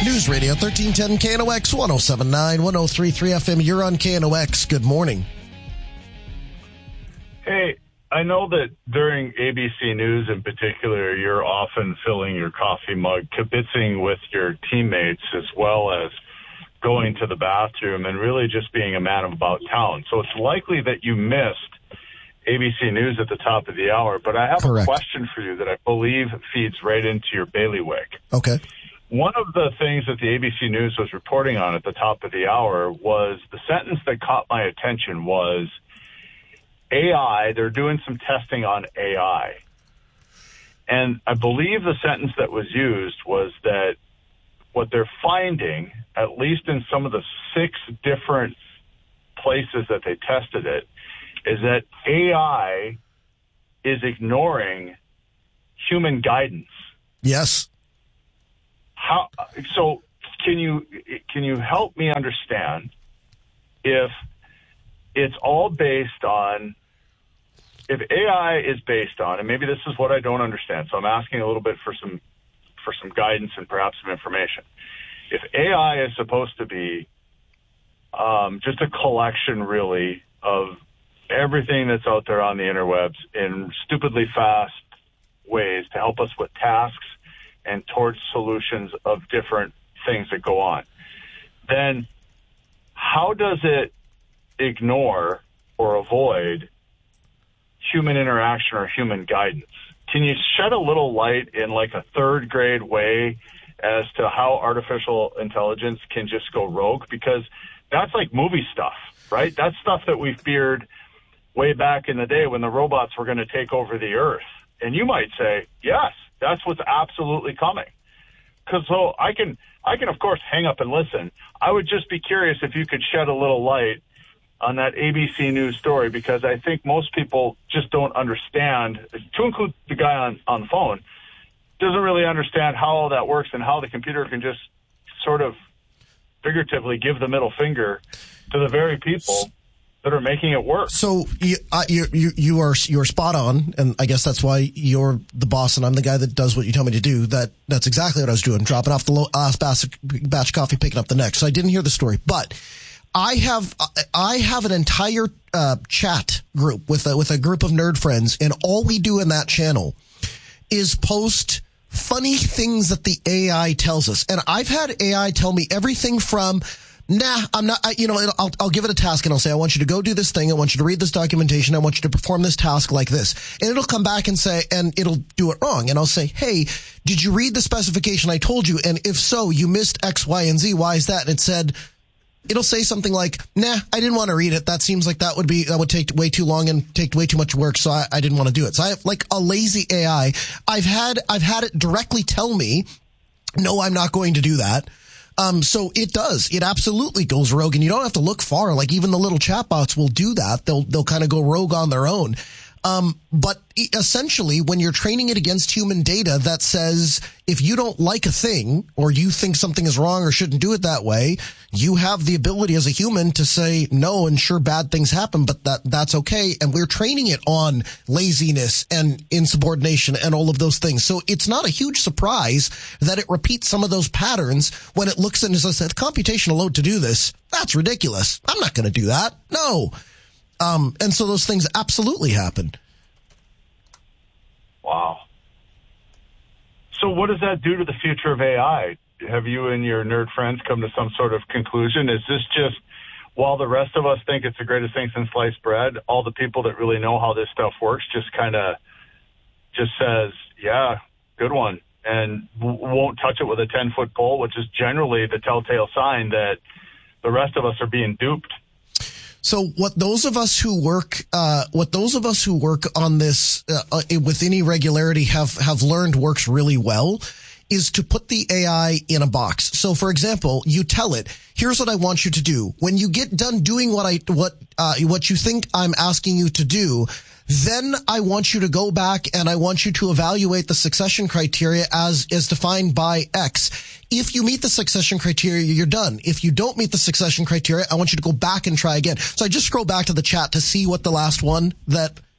News Radio 1310 KNOX 1079 1033 FM. You're on KNOX. Good morning. Hey, I know that during ABC News in particular, you're often filling your coffee mug, kibitzing with your teammates, as well as going to the bathroom and really just being a man about town. So it's likely that you missed ABC News at the top of the hour, but I have Correct. a question for you that I believe feeds right into your bailiwick. Okay. One of the things that the ABC News was reporting on at the top of the hour was the sentence that caught my attention was AI, they're doing some testing on AI. And I believe the sentence that was used was that what they're finding, at least in some of the 6 different places that they tested it, is that AI is ignoring human guidance. Yes. So can you help me understand if it's all based on, if AI is based on, and maybe this is what I don't understand, so I'm asking a little bit for some guidance and perhaps some information. If AI is supposed to be just a collection, really, of everything that's out there on the interwebs in stupidly fast ways to help us with tasks and towards solutions of different things that go on, then how does it ignore or avoid human interaction or human guidance? Can you shed a little light in like a 3rd grade way as to how artificial intelligence can just go rogue? Because that's like movie stuff, right? That's stuff that we feared way back in the day when the robots were going to take over the earth. And you might say, yes, that's what's absolutely coming. Because so I can of course hang up and listen. I would just be curious if you could shed a little light on that ABC News story, because I think most people just don't understand, to include the guy on the phone, doesn't really understand how all that works and how the computer can just sort of figuratively give the middle finger to the very people that are making it work. So you're spot on, and I guess that's why you're the boss and I'm the guy that does what you tell me to do. That's exactly what I was doing, dropping off the last batch of coffee, picking up the next. So I didn't hear the story, but I have an entire chat group with a group of nerd friends, and all we do in that channel is post funny things that the AI tells us. And I've had AI tell me everything from, nah, I'm not, I'll give it a task and I'll say, I want you to go do this thing. I want you to read this documentation. I want you to perform this task like this. And it'll come back and say, and it'll do it wrong. And I'll say, hey, did you read the specification I told you? And if so, you missed X, Y, and Z. Why is that? And it said, it'll say something like, nah, I didn't want to read it. That seems like that would take way too long and take way too much work. So I didn't want to do it. So I have like a lazy AI. I've had it directly tell me, no, I'm not going to do that. So it absolutely goes rogue, and you don't have to look far. Like even the little chatbots will do that. They'll kind of go rogue on their own. But essentially, when you're training it against human data that says if you don't like a thing or you think something is wrong or shouldn't do it that way, you have the ability as a human to say no, and sure, bad things happen, but that's okay. And we're training it on laziness and insubordination and all of those things. So it's not a huge surprise that it repeats some of those patterns when it looks and says, computational load to do this. That's ridiculous. I'm not going to do that. No. And so those things absolutely happen. Wow. So what does that do to the future of AI? Have you and your nerd friends come to some sort of conclusion? Is this just, while the rest of us think it's the greatest thing since sliced bread, all the people that really know how this stuff works just says, yeah, good one, and won't touch it with a 10-foot pole, which is generally the telltale sign that the rest of us are being duped? So what those of us who work on this with any regularity have learned works really well is to put the AI in a box. So for example, you tell it, here's what I want you to do. When you get done doing what you think I'm asking you to do, then I want you to go back and I want you to evaluate the succession criteria as defined by X. If you meet the succession criteria, you're done. If you don't meet the succession criteria, I want you to go back and try again. So I just scroll back to the chat to see what the last one that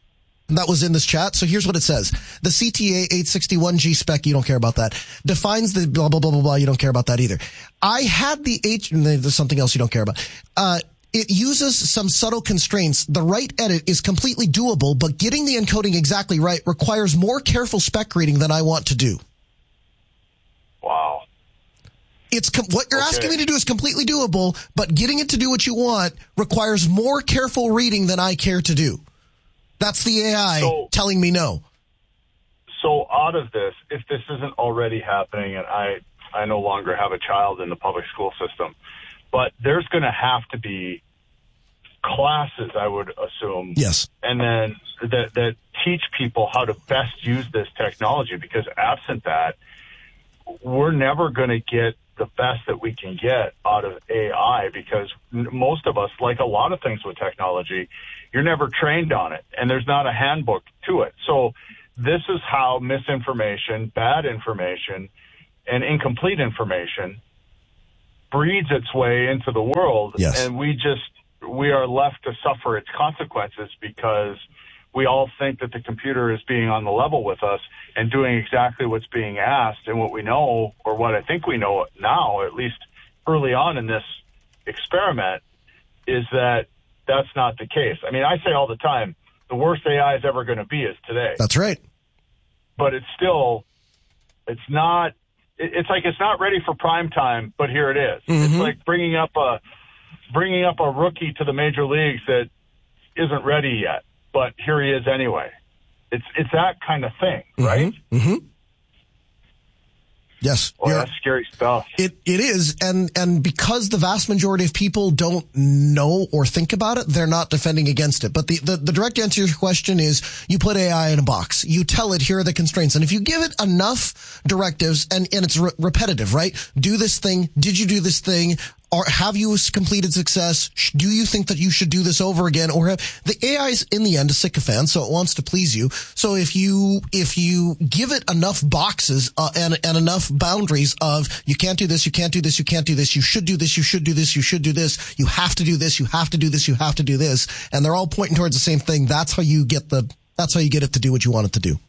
that was in this chat. So here's what it says. The CTA 861G spec, you don't care about that. Defines the blah, blah, blah, blah, blah. You don't care about that either. I had the there's something else you don't care about. It uses some subtle constraints. The right edit is completely doable, but getting the encoding exactly right requires more careful spec reading than I want to do. Wow. What you're asking me to do is completely doable, but getting it to do what you want requires more careful reading than I care to do. That's the AI telling me no. So out of this, if this isn't already happening, and I no longer have a child in the public school system, but there's going to have to be classes, I would assume. Yes. And then that teach people how to best use this technology, because absent that, we're never going to get the best that we can get out of AI, because most of us, like a lot of things with technology, you're never trained on it, and there's not a handbook to it. So this is how misinformation, bad information, and incomplete information breeds its way into the world. Yes. And we are left to suffer its consequences because we all think that the computer is being on the level with us and doing exactly what's being asked. And what we know, or what I think we know now, at least early on in this experiment, is that that's not the case. I mean, I say all the time, the worst AI is ever going to be is today. That's right. But it's not ready for prime time, but here it is. Mm-hmm. It's like bringing up a rookie to the major leagues that isn't ready yet, but here he is anyway. It's that kind of thing, right? Mm-hmm. Yes. Oh, that's scary stuff. It is. And because the vast majority of people don't know or think about it, they're not defending against it. But the direct answer to your question is you put AI in a box. You tell it, here are the constraints. And if you give it enough directives and it's repetitive, right? Do this thing. Did you do this thing? Or have you completed success? Do you think that you should do this over again? Or the AI is in the end a sycophant, so it wants to please you. So if you give it enough boxes and enough boundaries of you can't do this, you can't do this, you can't do this, you should do this, you should do this, you should do this, you have to do this, you have to do this, you have to do this, and they're all pointing towards the same thing. That's how you get it to do what you want it to do.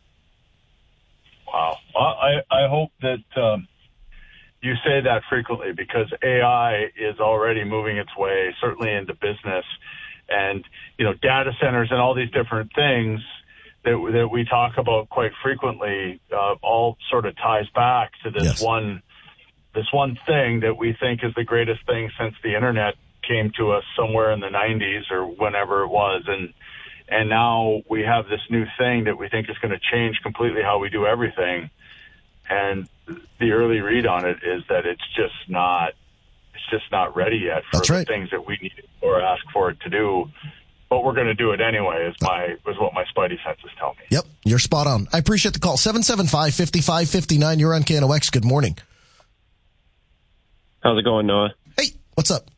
Wow. I hope that you say that frequently, because AI is already moving its way, certainly into business, and data centers and all these different things that we talk about quite frequently. All sort of ties back to this one thing that we think is the greatest thing since the internet came to us somewhere in the 90s or whenever it was, and now we have this new thing that we think is going to change completely how we do everything. And the early read on it is that it's just not ready yet for the things that we need or ask for it to do. But we're going to do it anyway, is what my spidey senses tell me. Yep, you're spot on. I appreciate the call. 775-5559. You're on KNOX. Good morning. How's it going, Noah? Hey, what's up?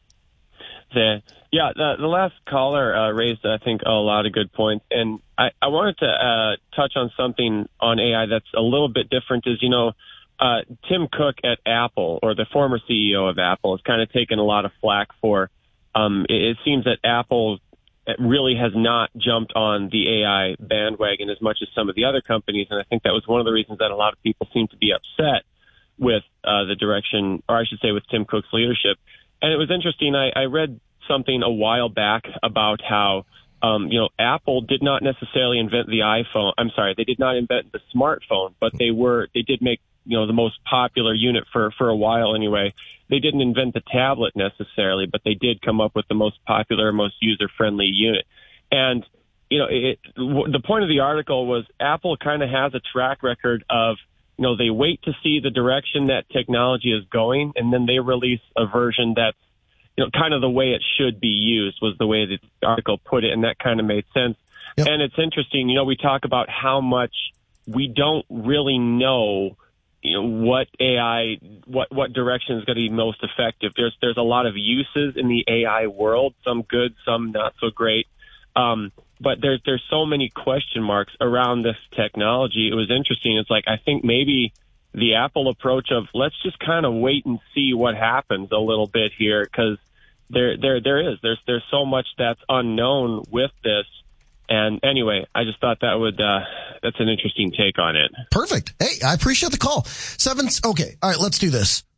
Yeah, the last caller raised, I think, a lot of good points. And I wanted to touch on something on AI that's a little bit different. Is, Tim Cook at Apple, or the former CEO of Apple, has kind of taken a lot of flack for, it seems that Apple really has not jumped on the AI bandwagon as much as some of the other companies. And I think that was one of the reasons that a lot of people seem to be upset with the direction, or I should say with Tim Cook's leadership. And it was interesting. I read something a while back about how, Apple did not necessarily invent the iPhone. I'm sorry, they did not invent the smartphone, but they did make, the most popular unit for a while anyway. They didn't invent the tablet necessarily, but they did come up with the most popular, most user-friendly unit. And, the point of the article was Apple kind of has a track record of, they wait to see the direction that technology is going, and then they release a version that's, kind of the way it should be used, was the way the article put it, and that kind of made sense. Yep. And it's interesting, we talk about how much we don't really know, what AI, what direction is going to be most effective. There's a lot of uses in the AI world, some good, some not so great. But there's so many question marks around this technology. It was interesting. It's like, I think maybe the Apple approach of let's just kind of wait and see what happens a little bit here, because there's so much that's unknown with this. And anyway, I just thought that's an interesting take on it. Perfect. Hey, I appreciate the call. Okay. All right. Let's do this.